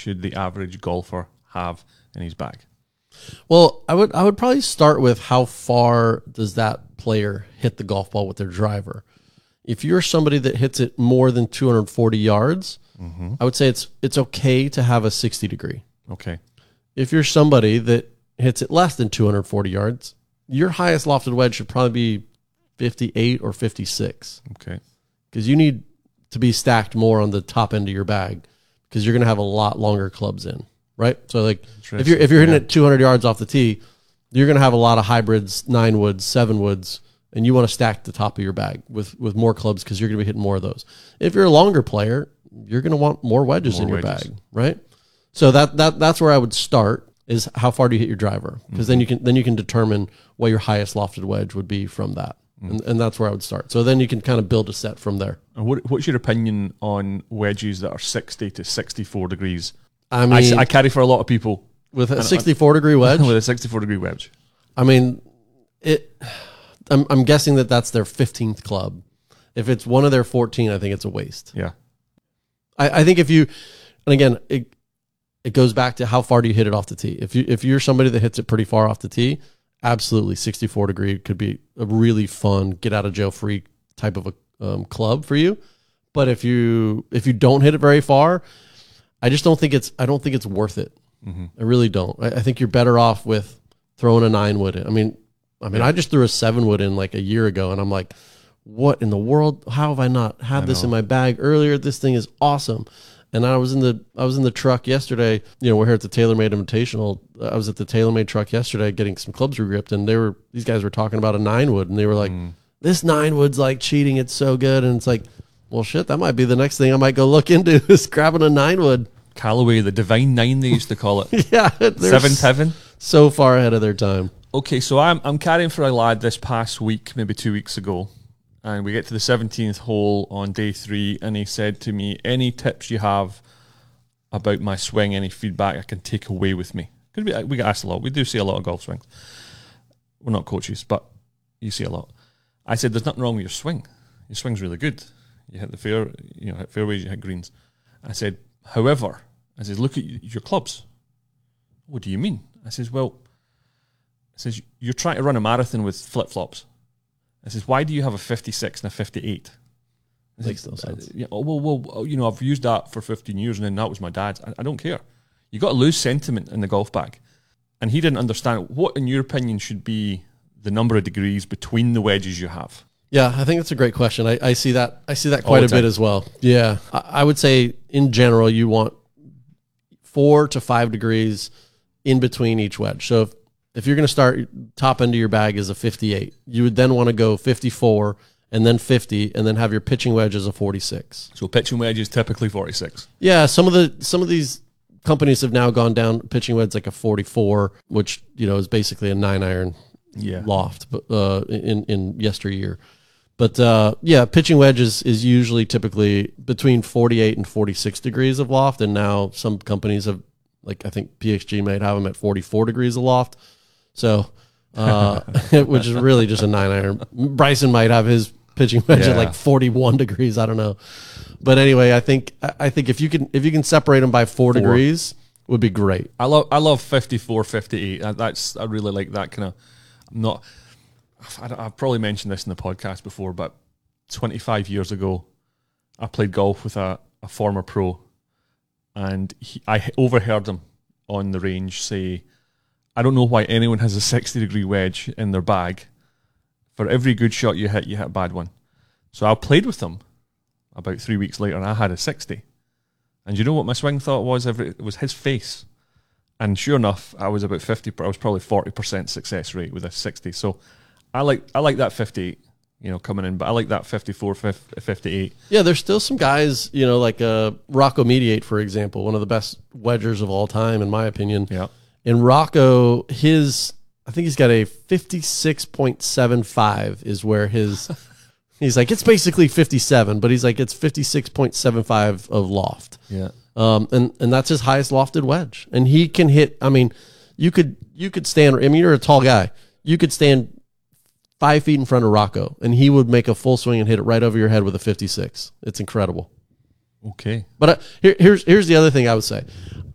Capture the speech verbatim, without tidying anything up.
should the average golfer have in his bag? Well, I would I would probably start with how far does that player hit the golf ball with their driver. If you're somebody that hits it more than two hundred forty yards, mm-hmm. I would say it's it's okay to have a sixty degree. Okay. If you're somebody that hits it less than two hundred forty yards, your highest lofted wedge should probably be fifty-eight or fifty-six. Okay. Because you need to be stacked more on the top end of your bag because you're going to have a lot longer clubs in, right? So like if you're if you're hitting yeah. it two hundred yards off the tee, you're going to have a lot of hybrids, nine woods, seven woods, and you want to stack the top of your bag with, with more clubs because you're going to be hitting more of those. If you're a longer player, you're going to want more wedges more in your wedges. bag, right? So that that that's where I would start is how far do you hit your driver? Because mm-hmm. then you can then you can determine what your highest lofted wedge would be from that. Mm-hmm. And, and that's where I would start. So then you can kind of build a set from there. And what, what's your opinion on wedges that are sixty to sixty-four degrees? I mean, I, I carry for a lot of people. With a sixty-four degree wedge? With a sixty-four degree wedge. I mean, it. I'm, I'm guessing that that's their fifteenth club. If it's one of their fourteen, I think it's a waste. Yeah. I, I think if you, and again, it it goes back to how far do you hit it off the tee. If you if you're somebody that hits it pretty far off the tee, absolutely sixty-four degree could be a really fun get out of jail free type of a um, club for you. But if you if you don't hit it very far, I just don't think it's I don't think it's worth it. Mm-hmm. I really don't. I, I think you're better off with throwing a nine wood in. I mean, I mean, yeah. I just threw a seven wood in like a year ago, and I'm like, what in the world? How have I not had I this know. in my bag earlier? This thing is awesome. And I was in the I was in the truck yesterday. You know, we're here at the TaylorMade Invitational. I was at the TaylorMade truck yesterday getting some clubs regripped, and they were these guys were talking about a nine wood, and they were like, mm. "This nine wood's like cheating. It's so good." And it's like, well, shit, that might be the next thing I might go look into is grabbing a nine wood. Callaway, the Divine Nine, they used to call it. Yeah, seventh heaven. So far ahead of their time. Okay, so I'm I'm carrying for a lad this past week, maybe two weeks ago. And we get to the seventeenth hole on day three, and he said to me, any tips you have about my swing, any feedback I can take away with me? Because we, we get asked a lot. We do see a lot of golf swings. We're not coaches, but you see a lot. I said, there's nothing wrong with your swing. Your swing's really good. You hit the fair, you know, hit fairways, you hit greens. I said, however, I said, look at your clubs. What do you mean? I says, well, I says, you're trying to run a marathon with flip-flops. I says, why do you have a fifty-six and a fifty-eight? Makes no sense. Yeah, oh, well, well, you know, I've used that for fifteen years, and then that was my dad's. I, I don't care. You got to lose sentiment in the golf bag. And he didn't understand what, in your opinion, should be the number of degrees between the wedges you have. Yeah, I think that's a great question. I, I see that. I see that quite a bit as well. Yeah, I, I would say in general, you want four to five degrees in between each wedge. So if If you're going to start, top end of your bag is a fifty-eight. You would then want to go fifty-four and then fifty, and then have your pitching wedge as a forty-six. So pitching wedge is typically forty-six. Yeah, some of the some of these companies have now gone down pitching wedge like a forty-four, which you know is basically a nine iron yeah. loft, but uh, in in yesteryear. But uh, yeah, pitching wedge is, is usually typically between forty-eight and forty-six degrees of loft, and now some companies have, like I think P X G might have them at forty-four degrees of loft. So, uh, which is really just a nine iron. Bryson might have his pitching wedge yeah. at like forty-one degrees. I don't know, but anyway, I think I think if you can if you can separate them by four, four. degrees, would be great. I love I love fifty-four, fifty-eight. That's I really like that kind of. Not, I've probably mentioned this in the podcast before, but twenty-five years ago, I played golf with a, a former pro, and he, I overheard him on the range say, I don't know why anyone has a sixty degree wedge in their bag. For every good shot you hit, you hit a bad one. So I played with them about three weeks later, and I had a sixty. And you know what my swing thought was? It was his face. And sure enough, I was about fifty. I was probably forty percent success rate with a sixty. So I like I like that fifty-eight, you know, coming in. But I like that fifty-four, fifty-eight. Yeah, there's still some guys, you know, like uh, Rocco Mediate, for example, one of the best wedgers of all time, in my opinion. Yeah. And Rocco, his, I think he's got a fifty-six point seven five is where his, he's like, it's basically fifty-seven, but he's like, it's fifty-six point seven five of loft. Yeah. Um, and, and that's his highest lofted wedge. And he can hit, I mean, you could, you could stand, I mean, you're a tall guy. You could stand five feet in front of Rocco, and he would make a full swing and hit it right over your head with a fifty-six. It's incredible. Okay. But uh, here, here's, here's the other thing I would say.